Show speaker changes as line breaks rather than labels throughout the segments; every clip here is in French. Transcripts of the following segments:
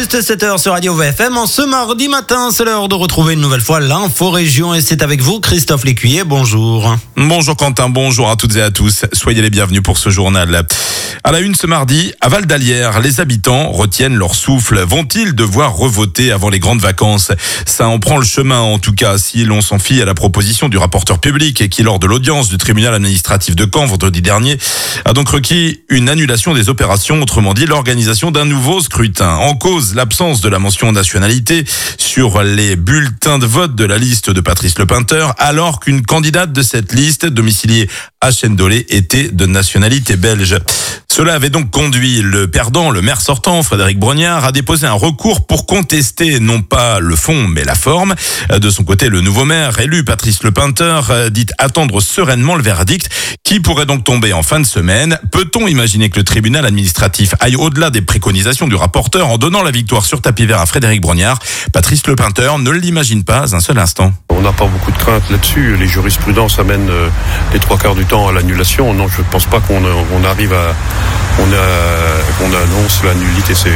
juste 7h sur Radio VFM. En ce mardi matin, c'est l'heure de retrouver une nouvelle fois l'info région et c'est avec vous Christophe Lécuyer. Bonjour.
Bonjour Quentin, bonjour à toutes et à tous. Soyez les bienvenus pour ce journal. À la une ce mardi, à Val d'Alière, les habitants retiennent leur souffle. Vont-ils devoir revoter avant les grandes vacances? Ça en prend le chemin en tout cas si l'on s'en fie à la proposition du rapporteur public et qui, lors de l'audience du tribunal administratif de Caen vendredi dernier, a donc requis une annulation des opérations, autrement dit l'organisation d'un nouveau scrutin. En cause, l'absence de la mention nationalité sur les bulletins de vote de la liste de Patrice Lepeinteur, alors qu'une candidate de cette liste, domiciliée à Chêne-Dolé, était de nationalité belge. Cela avait donc conduit le perdant, le maire sortant, Frédéric Brognard, à déposer un recours pour contester non pas le fond, mais la forme. De son côté, le nouveau maire élu, Patrice Lepeinteur, dit attendre sereinement le verdict qui pourrait donc tomber en fin de semaine. Peut-on imaginer que le tribunal administratif aille au-delà des préconisations du rapporteur en donnant la victoire sur tapis vert à Frédéric Brognard? Patrice Lepeinteur ne l'imagine pas un seul instant.
On n'a pas beaucoup de crainte là-dessus. Les jurisprudences amènent les trois quarts du temps à l'annulation. Non, je ne pense pas qu'on arrive à... qu'on annonce la nullité. C'est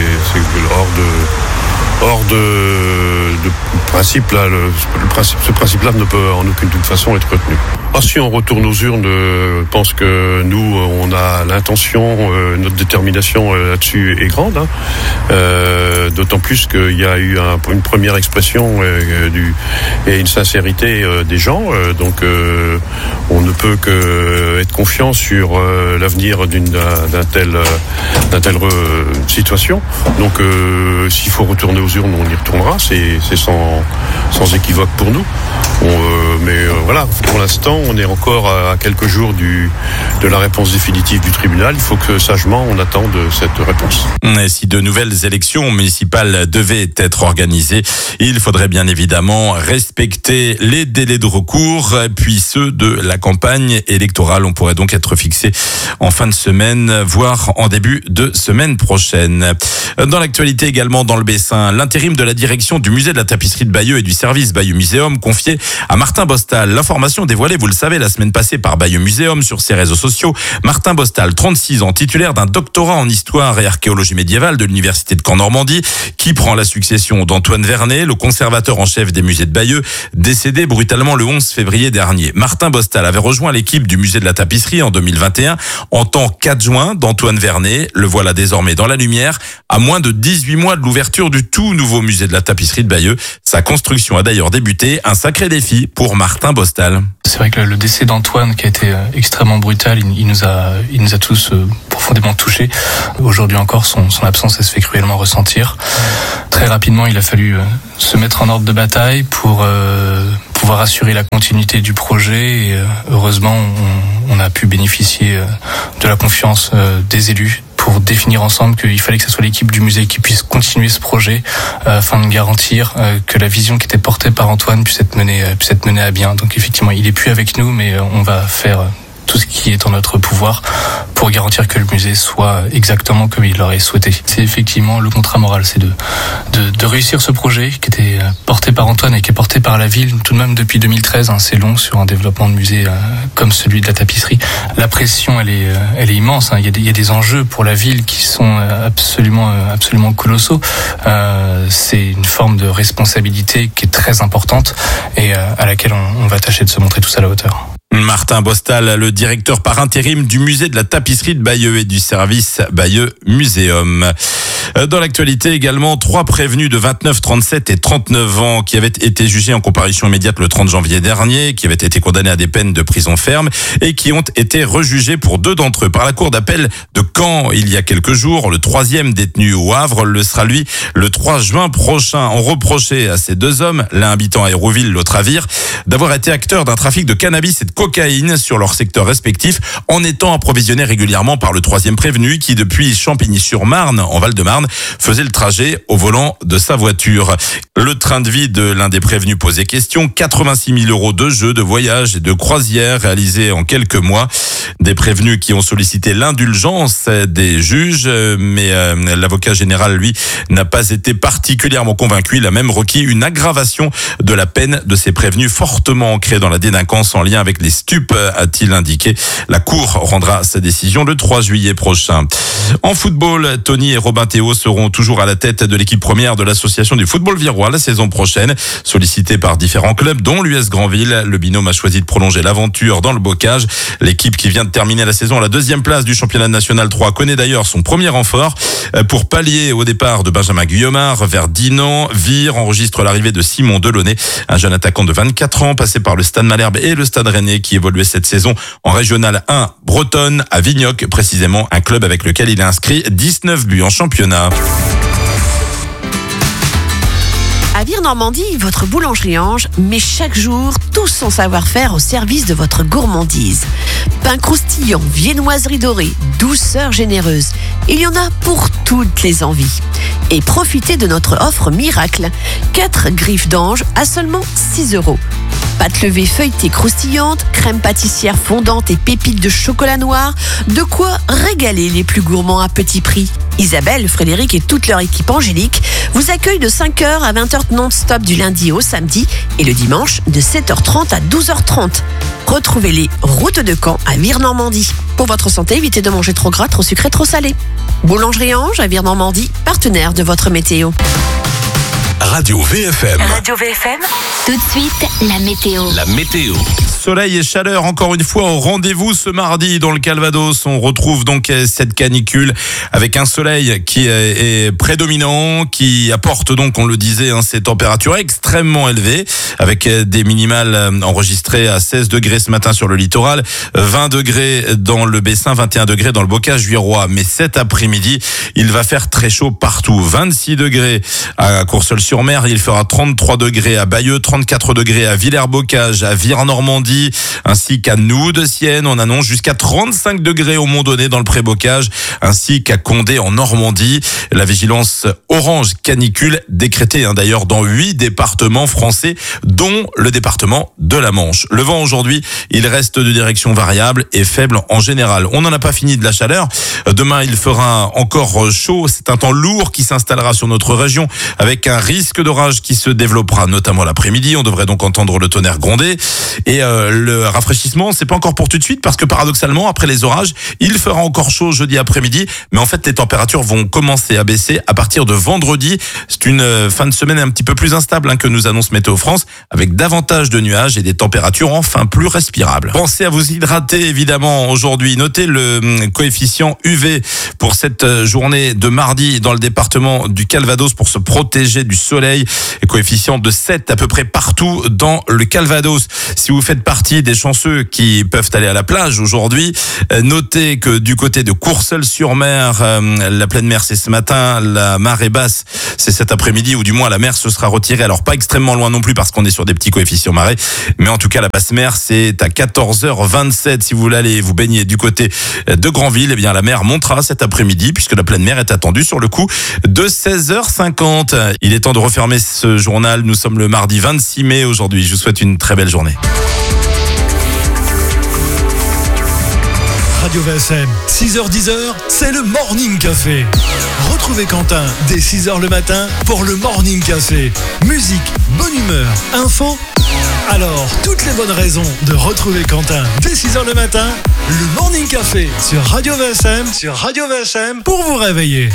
hors de principe là. Ce principe-là ne peut en aucune façon être retenu. Si on retourne aux urnes, je pense que nous, on a l'intention, notre détermination là-dessus est grande. D'autant plus qu'il y a eu une première expression et une sincérité des gens. Donc, on ne peut que être confiant sur l'avenir d'une telle situation. Donc, s'il faut retourner aux urnes, on y retournera. C'est sans équivoque pour nous. Mais voilà, pour l'instant, on est encore à quelques jours de la réponse définitive du tribunal. Il faut que sagement on attende cette réponse.
Et si de nouvelles élections municipales devaient être organisées, il faudrait bien évidemment respecter les délais de recours, puis ceux de la campagne électorale. On pourrait donc être fixé en fin de semaine, voire en début de semaine prochaine. Dans l'actualité également dans le Bessin, l'intérim de la direction du musée de la tapisserie de Bayeux et du service Bayeux Muséum confié à Martin Bostal. L'information dévoilée, vous le savez, la semaine passée par Bayeux Muséum sur ses réseaux sociaux. Martin Bostal, 36 ans, titulaire d'un doctorat en histoire et archéologie médiévale de l'université de Caen-Normandie, qui prend la succession d'Antoine Vernet, le conservateur en chef des musées de Bayeux, décédé brutalement le 11 février dernier. Martin Bostal avait rejoint l'équipe du musée de la tapisserie en 2021 en tant qu'adjoint d'Antoine Vernet. Le voilà désormais dans la lumière, à moins de 18 mois de l'ouverture du tout nouveau musée de la tapisserie de Bayeux. Sa construction a d'ailleurs débuté, un sacré défi pour Martin Bostal.
C'est vrai que le décès d'Antoine, qui a été extrêmement brutal, il nous a tous profondément touchés. Aujourd'hui encore, son absence, elle se fait cruellement ressentir. Très rapidement, il a fallu se mettre en ordre de bataille pour pouvoir assurer la continuité du projet. Et heureusement, on a pu bénéficier de la confiance des élus pour définir ensemble qu'il fallait que ce soit l'équipe du musée qui puisse continuer ce projet afin de garantir que la vision qui était portée par Antoine puisse être menée à bien. Donc effectivement, il est plus avec nous, mais on va faire tout ce qui est en notre pouvoir pour garantir que le musée soit exactement comme il l'aurait souhaité. C'est effectivement le contrat moral, c'est de réussir ce projet qui était porté par Antoine et qui est porté par la ville tout de même depuis 2013. C'est long sur un développement de musée comme celui de la tapisserie. La pression, elle est immense. Il y a des enjeux pour la ville qui sont absolument colossaux. C'est une forme de responsabilité qui est très importante et à laquelle on va tâcher de se montrer tous à la hauteur.
Martin Bostal, le directeur par intérim du musée de la tapisserie de Bayeux et du service Bayeux Muséum. Dans l'actualité également, 3 prévenus de 29, 37 et 39 ans qui avaient été jugés en comparution immédiate le 30 janvier dernier, qui avaient été condamnés à des peines de prison ferme et qui ont été rejugés pour 2 d'entre eux par la cour d'appel de Caen il y a quelques jours. Le 3e détenu au Havre le sera lui le 3 juin prochain. On reprochait à ces 2 hommes, l'un habitant à Hérouville, l'autre à Vire, d'avoir été acteurs d'un trafic de cannabis et de cocaïne sur leur secteur respectif en étant approvisionnés régulièrement par le 3e prévenu qui, depuis Champigny-sur-Marne, en Val-de-Marne, faisait le trajet au volant de sa voiture. Le train de vie de l'un des prévenus posait question. 86 000 € de jeux, de voyages et de croisières réalisés en quelques mois. Des prévenus qui ont sollicité l'indulgence des juges, mais l'avocat général, lui, n'a pas été particulièrement convaincu. Il a même requis une aggravation de la peine de ces prévenus fortement ancrés dans la délinquance en lien avec les stupes, a-t-il indiqué. La Cour rendra sa décision le 3 juillet prochain. En football, Tony et Robin Théo seront toujours à la tête de l'équipe première de l'association du football virois la saison prochaine. Sollicité par différents clubs, dont l'US Granville, le binôme a choisi de prolonger l'aventure dans le bocage. L'équipe qui vient de terminer la saison à la 2e place du championnat national 3 connaît d'ailleurs son premier renfort. Pour pallier au départ de Benjamin Guillaumard vers Dinan, Vire enregistre l'arrivée de Simon Delaunay, un jeune attaquant de 24 ans passé par le Stade Malherbe et le Stade Rennais qui évoluait cette saison en Régional 1 bretonne à Vignoc, précisément un club avec lequel il a inscrit 19 buts en championnat.
À Vire-Normandie, votre boulangerie Ange met chaque jour tout son savoir-faire au service de votre gourmandise. Pain croustillant, viennoiserie dorée, douceur généreuse. Il y en a pour toutes les envies. Et profitez de notre offre miracle. 4 griffes d'ange à seulement 6 €. Pâte levée feuilletée croustillante, crème pâtissière fondante et pépites de chocolat noir. De quoi régaler les plus gourmands à petit prix. Isabelle, Frédéric et toute leur équipe angélique vous accueillent de 5h à 20h non-stop du lundi au samedi et le dimanche de 7h30 à 12h30. Retrouvez-les route de Caen à Vire-Normandie. Pour votre santé, évitez de manger trop gras, trop sucré, trop salé. Boulangerie Ange à Vire-Normandie, partenaire de votre météo.
Radio VFM.
Radio VFM. Tout de suite, la météo.
La météo.
Soleil et chaleur encore une fois au rendez-vous ce mardi dans le Calvados. On retrouve donc cette canicule avec un soleil qui est prédominant, qui apporte donc, on le disait, ces températures extrêmement élevées avec des minimales enregistrées à 16 degrés ce matin sur le littoral, 20 degrés dans le Bessin, 21 degrés dans le Bocage virois. Mais cet après-midi, il va faire très chaud partout. 26 degrés à Courseulles-sur-Mer, il fera 33 degrés à Bayeux, 34 degrés à Villers-Bocage, à Vire-Normandie, ainsi qu'à Noudes-Sienne. On annonce jusqu'à 35 degrés au Mont-Donné dans le Pré-Bocage, ainsi qu'à Condé en Normandie. La vigilance orange canicule décrétée d'ailleurs dans 8 départements français, dont le département de la Manche. Le vent aujourd'hui, il reste de direction variable et faible en général. On n'en a pas fini de la chaleur. Demain, il fera encore chaud. C'est un temps lourd qui s'installera sur notre région avec un risque d'orage qui se développera notamment l'après-midi. On devrait donc entendre le tonnerre gronder. Et le rafraîchissement, c'est pas encore pour tout de suite parce que paradoxalement, après les orages, il fera encore chaud jeudi après-midi. Mais en fait, les températures vont commencer à baisser à partir de vendredi. C'est une fin de semaine un petit peu plus instable que nous annonce Météo France, avec davantage de nuages et des températures enfin plus respirables. Pensez à vous hydrater évidemment aujourd'hui. Notez le coefficient UV pour cette journée de mardi dans le département du Calvados pour se protéger du soleil. Et coefficient de 7 à peu près partout dans le Calvados. Si vous faites partie des chanceux qui peuvent aller à la plage aujourd'hui, notez que du côté de Courseulles-sur-Mer, la pleine mer c'est ce matin, la marée basse c'est cet après-midi, ou du moins la mer se sera retirée. Alors pas extrêmement loin non plus parce qu'on est sur des petits coefficients marée, mais en tout cas la basse mer c'est à 14h27. Si vous voulez aller vous baigner du côté de Granville, eh bien la mer montera cet après-midi puisque la pleine mer est attendue sur le coup de 16h50. Il est temps de refermer ce journal. Nous sommes le mardi 26 mai aujourd'hui. Je vous souhaite une très belle journée.
Radio VSM, 6h-10h, c'est le Morning Café. Retrouvez Quentin dès 6h le matin pour le Morning Café. Musique, bonne humeur, info. Alors, toutes les bonnes raisons de retrouver Quentin dès 6h le matin, le Morning Café sur Radio VSM, pour vous réveiller.